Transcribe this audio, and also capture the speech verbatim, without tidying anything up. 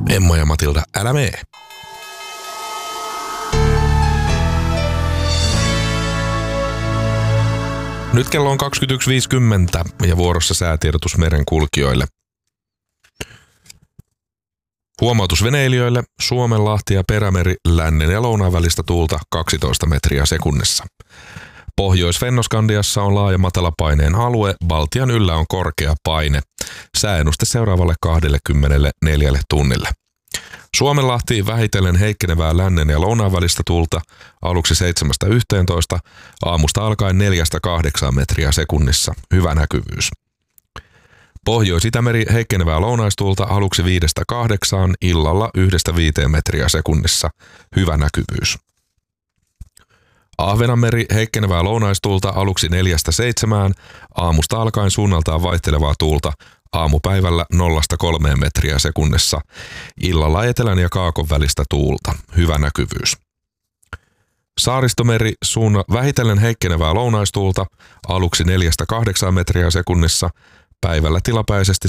Emma ja Matilda, älä mee. Nyt kello on kaksikymmentäyksi viisikymmentä ja vuorossa säätiedotus merenkulkijoille. Huomautus veneilijöille: Suomenlahti ja Perämeri lännen ja lounaan välistä tuulta kaksitoista metriä sekunnissa. Pohjois-Fennoskandiassa on laaja matalapaineen alue, Baltian yllä on korkea paine. Sääennuste seuraavalle kaksikymmentäneljä tunnille. Suomenlahti vähitellen heikkenevää lännen ja lounaan välistä tuulta, aluksi seitsemästä yhteentoista, aamusta alkaen neljästä kahdeksaan metriä sekunnissa, hyvä näkyvyys. Pohjois-Itämeri heikkenevää lounaistuulta, aluksi viidestä kahdeksaan, illalla yhdestä viiteen metriä sekunnissa, hyvä näkyvyys. Ahvenanmeri heikkenevää lounaistuulta, aluksi neljästä seitsemään, aamusta alkaen suunnaltaan vaihtelevaa tuulta, aamupäivällä nollasta kolmeen metriä sekunnissa, illalla etelän ja kaakon välistä tuulta, hyvä näkyvyys. Saaristomeri suunna vähitellen heikkenevää lounaistuulta, aluksi neljästä kahdeksaan metriä sekunnissa, päivällä tilapäisesti